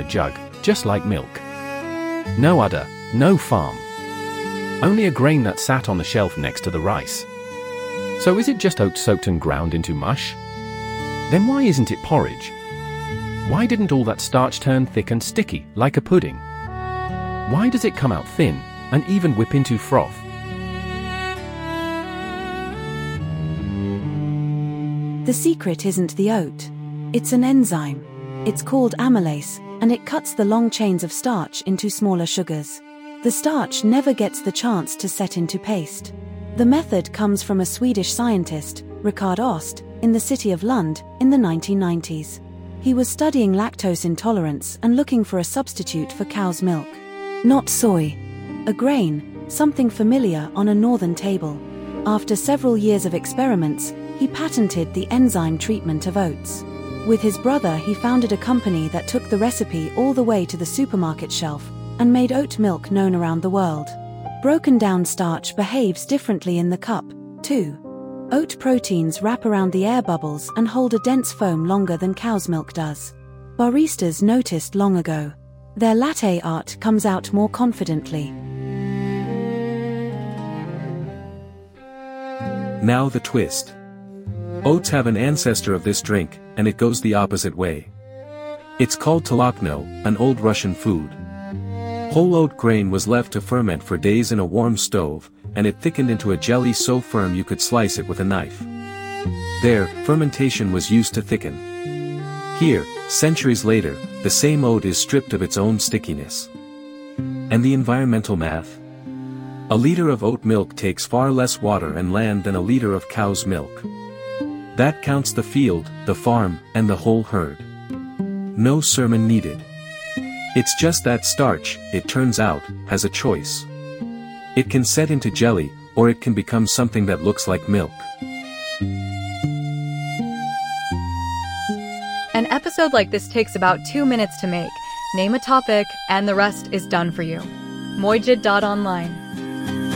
jug, just like milk. No udder, no farm. Only a grain that sat on the shelf next to the rice. So is it just oats soaked and ground into mush? Then why isn't it porridge? Why didn't all that starch turn thick and sticky, like a pudding? Why does it come out thin, and even whip into froth? The secret isn't the oat. It's an enzyme. It's called amylase, and it cuts the long chains of starch into smaller sugars. The starch never gets the chance to set into paste. The method comes from a Swedish scientist, Rickard Ost, in the city of Lund, in the 1990s. He was studying lactose intolerance and looking for a substitute for cow's milk. Not soy. A grain, something familiar on a northern table. After several years of experiments, he patented the enzyme treatment of oats. With his brother, he founded a company that took the recipe all the way to the supermarket shelf and made oat milk known around the world. Broken down starch behaves differently in the cup, too. Oat proteins wrap around the air bubbles and hold a dense foam longer than cow's milk does. Baristas noticed long ago. Their latte art comes out more confidently. Now the twist. Oats have an ancestor of this drink, and it goes the opposite way. It's called tolokno, an old Russian food. Whole oat grain was left to ferment for days in a warm stove, and it thickened into a jelly so firm you could slice it with a knife. There, fermentation was used to thicken. Here, centuries later, the same oat is stripped of its own stickiness. And the environmental math? A liter of oat milk takes far less water and land than a liter of cow's milk. That counts the field, the farm, and the whole herd. No sermon needed. It's just that starch, it turns out, has a choice. It can set into jelly, or it can become something that looks like milk. An episode like this takes about 2 minutes to make. Name a topic, and the rest is done for you. Mojid.online